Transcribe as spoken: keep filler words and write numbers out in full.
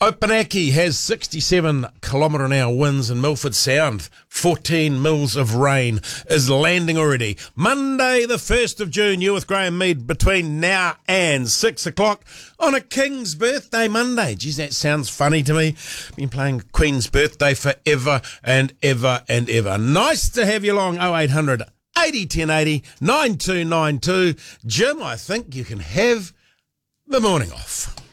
Opunake has sixty-seven kilometre an hour winds in Milford Sound. fourteen mils of rain is landing already. Monday, the first of June, you with Graham Mead between now and six o'clock on a King's Birthday Monday. Geez, that sounds funny to me. Been playing Queen's Birthday forever and ever and ever. Nice to have you along. oh eight hundred eighty ten eighty nine two nine two. Jim, I think you can have the morning off.